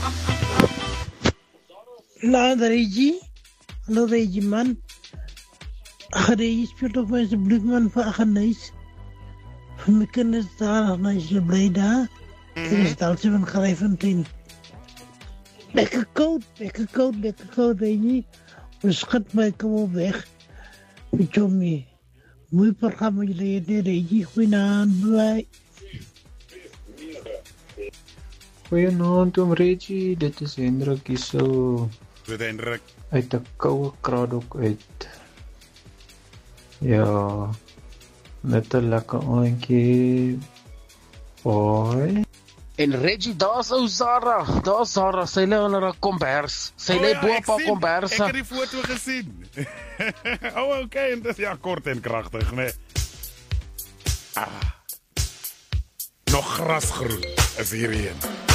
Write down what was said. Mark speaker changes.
Speaker 1: Nou, Reggie. Hallo Reggie, man. Reggie speelt op mijn bloedman van Agnees. Van mijn kinders daar, Agnees de blij daar. Er is het altijd van Grijfontein. Lekker koud, Reggie. We schat mij, kom op weg. Met Johnny. Mooi programma jullie, Reggie. Goedenavond, bye.
Speaker 2: Goeienaand oom Reggie, dit is Hendrik hier so.
Speaker 3: Dit Hendrik.
Speaker 2: Uit 'n koue kraad ook uit. Ja, net 'n lekker aandjie. Hoi.
Speaker 4: En Reggie, daar's ou Sarah. Daar's Sarah, sy lê onder 'n kombers. Sy lê bo op 'n kombers.
Speaker 3: Ek het die foto gesien. Okay, en dit is kort en kragtig, né? Nog grasgroen is hierheen.